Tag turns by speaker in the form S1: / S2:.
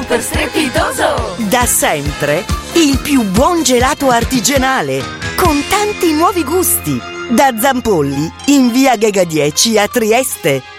S1: super strepitoso!
S2: Da sempre il più buon gelato artigianale, con tanti nuovi gusti. Da Zampolli, in via Gega 10 a Trieste.